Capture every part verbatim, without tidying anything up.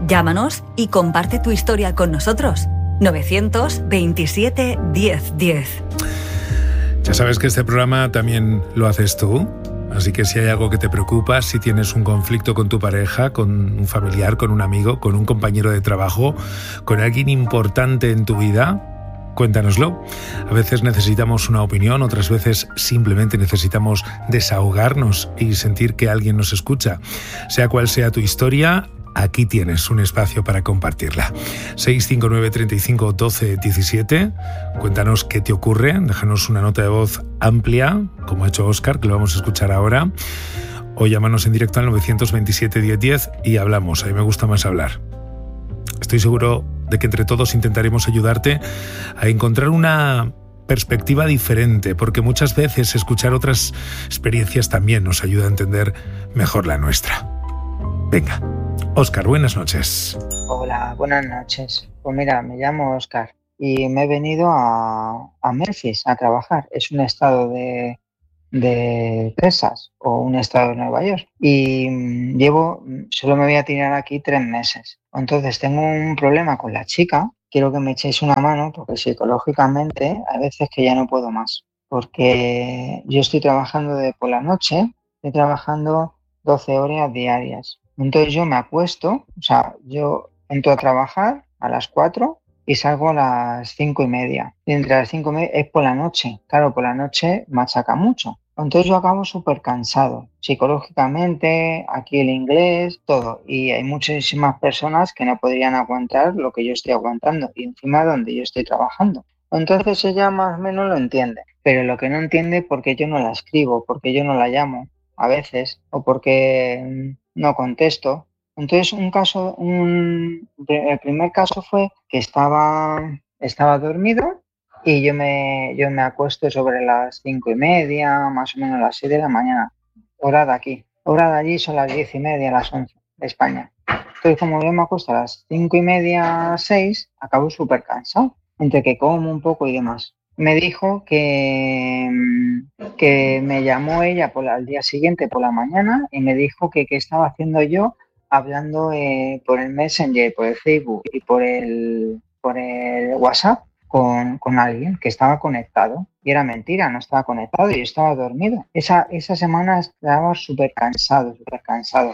Llámanos y comparte tu historia con nosotros. novecientos veintisiete diez diez. Ya sabes que este programa también lo haces tú. Así que si hay algo que te preocupa, si tienes un conflicto con tu pareja, con un familiar, con un amigo, con un compañero de trabajo, con alguien importante en tu vida, cuéntanoslo. A veces necesitamos una opinión, otras veces simplemente necesitamos desahogarnos y sentir que alguien nos escucha. Sea cual sea tu historia, aquí tienes un espacio para compartirla. seis cinco nueve, treinta y cinco, doce, diecisiete. Cuéntanos qué te ocurre, déjanos una nota de voz amplia, como ha hecho Óscar, que lo vamos a escuchar ahora, o llámanos en directo al novecientos veintisiete diez diez y hablamos. A mí me gusta más hablar. Estoy seguro de que entre todos intentaremos ayudarte a encontrar una perspectiva diferente, porque muchas veces escuchar otras experiencias también nos ayuda a entender mejor la nuestra. Venga. Óscar, buenas noches. Hola, buenas noches. Pues mira, me llamo Óscar y me he venido a, a Memphis a trabajar. Es un estado de, de Texas o un estado de Nueva York. Y mm, llevo, solo me voy a tirar aquí tres meses. Entonces tengo un problema con la chica. Quiero que me echéis una mano porque psicológicamente hay veces que ya no puedo más. Porque yo estoy trabajando de por la noche, estoy trabajando doce horas diarias. Entonces yo me acuesto, o sea, yo entro a trabajar a las cuatro y salgo a las cinco y media. Y entre las cinco y media es por la noche. Claro, por la noche machaca mucho. Entonces yo acabo súper cansado, psicológicamente, aquí el inglés, todo. Y hay muchísimas personas que no podrían aguantar lo que yo estoy aguantando y encima donde yo estoy trabajando. Entonces ella más o menos lo entiende, pero lo que no entiende es por qué yo no la escribo, por qué yo no la llamo a veces, o porque no contesto. Entonces un caso, un, el primer caso fue que estaba, estaba dormido y yo me, yo me acuesto sobre las cinco y media, más o menos las seis de la mañana, hora de aquí. Hora de allí son las diez y media, las once de España. Entonces como yo me acuesto a las cinco y media, seis, acabo súper cansado, entre que como un poco y demás. Me dijo que, que me llamó ella por la, al día siguiente por la mañana y me dijo que qué estaba haciendo yo hablando eh, por el Messenger, por el Facebook y por el, por el WhatsApp con, con alguien que estaba conectado. Y era mentira, no estaba conectado, yo estaba dormido. Esa, esa semana estaba súper cansado, súper cansado.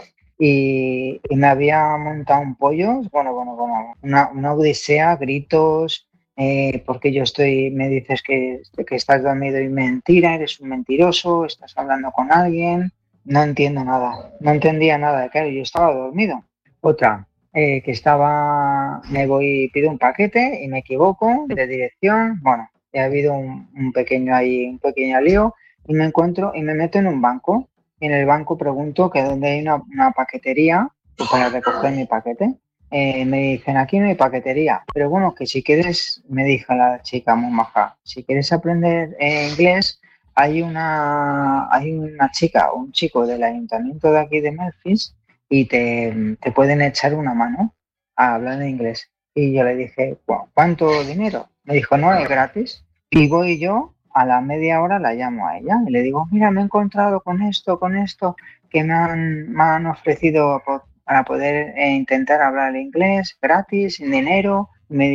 Y, y me había montado un pollo, bueno, bueno, bueno, una, una odisea, gritos... Eh, porque yo estoy, me dices que, que estás dormido y mentira, eres un mentiroso, estás hablando con alguien, no entiendo nada, no entendía nada, claro, yo estaba dormido. Otra, eh, que estaba, me voy, pido un paquete y me equivoco de dirección, bueno, ha habido un, un pequeño ahí, un pequeño lío y me encuentro y me meto en un banco y en el banco pregunto que dónde hay una, una paquetería para recoger mi paquete. Eh, me dicen, aquí no hay paquetería, pero bueno, que si quieres, me dijo la chica muy maja, si quieres aprender eh, inglés, hay una, hay una chica o un chico del ayuntamiento de aquí de Memphis y te, te pueden echar una mano a hablar en inglés. Y yo le dije, ¿cuánto dinero? Me dijo, no, es gratis. Y voy yo, a la media hora la llamo a ella y le digo, mira, me he encontrado con esto, con esto, que me han, me han ofrecido por para poder eh, intentar hablar inglés gratis, sin dinero. Me,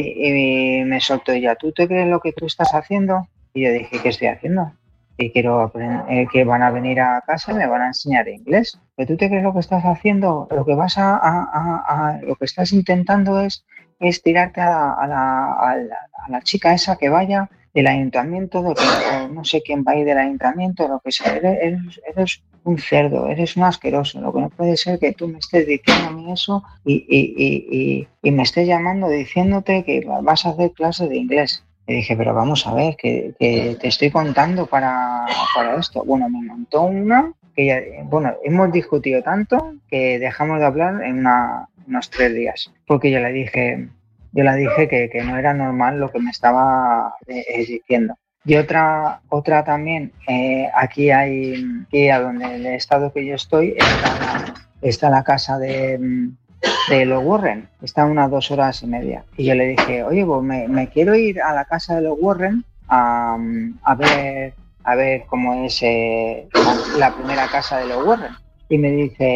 y me soltó ella, ¿tú te crees lo que tú estás haciendo? Y yo dije, ¿qué estoy haciendo? Y quiero aprender, eh, que van a venir a casa y me van a enseñar inglés. ¿Pero tú te crees lo que estás haciendo? Lo que vas a, a, a, a lo que estás intentando es, es tirarte a la, a, la, a, la, a la chica esa que vaya del ayuntamiento, de que, o no sé quién va a ir del ayuntamiento, lo que sea, eres, eres, eres un cerdo, eres un asqueroso. Lo que no puede ser que tú me estés diciendo a mí eso y, y, y, y, y me estés llamando diciéndote que vas a hacer clases de inglés. Y dije, pero vamos a ver, que, que te estoy contando para, para esto. Bueno, me montó una que ya, bueno, hemos discutido tanto que dejamos de hablar en una, unos tres días, porque yo le dije... Yo le dije que, que no era normal lo que me estaba eh, diciendo. Y otra, otra también, eh, aquí hay, aquí a donde el estado que yo estoy, está, está la casa de, de los Warren, está unas dos horas y media. Y yo le dije, oye, pues me, me quiero ir a la casa de los Warren a, a, ver, a ver cómo es eh, la, la primera casa de los Warren. Y me dice,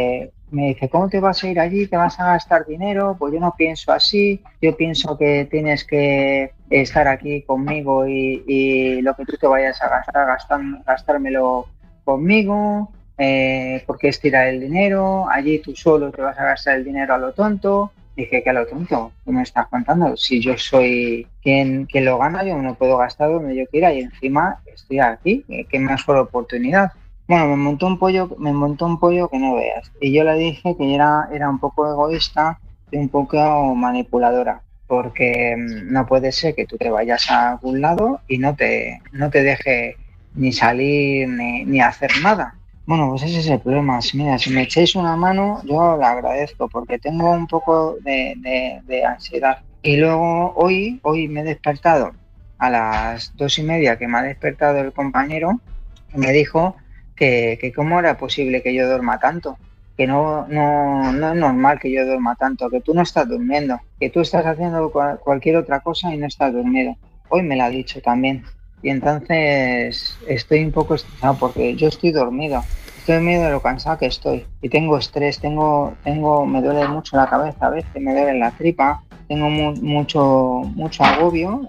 Me dice, ¿cómo te vas a ir allí? ¿Te vas a gastar dinero? Pues yo no pienso así, yo pienso que tienes que estar aquí conmigo y, y lo que tú te vayas a gastar, gastar gastármelo conmigo, eh, porque es tirar el dinero, allí tú solo te vas a gastar el dinero a lo tonto. Dije, que a lo tonto, ¿qué me estás contando? Si yo soy quien, quien lo gana, yo me lo puedo gastar donde yo quiera y encima estoy aquí, qué mejor oportunidad. Bueno, me montó un pollo, me montó un pollo que no veas. Y yo le dije que era, era un poco egoísta y un poco manipuladora, porque mm, no puede ser que tú te vayas a algún lado y no te, no te deje ni salir ni, ni hacer nada. Bueno, pues ese es el problema. Si, mira, si me echáis una mano, yo la agradezco porque tengo un poco de, de, de ansiedad. Y luego hoy, hoy me he despertado a las dos y media que me ha despertado el compañero y me dijo que, que cómo era posible que yo duerma tanto, que no, no, no es normal que yo duerma tanto, que tú no estás durmiendo, que tú estás haciendo cual, cualquier otra cosa y no estás dormido. Hoy me lo ha dicho también. Y entonces estoy un poco estresado porque yo estoy dormido. Estoy dormido de lo cansado que estoy. Y tengo estrés, tengo, tengo, me duele mucho la cabeza a veces, me duele la tripa, tengo mu- mucho, mucho agobio.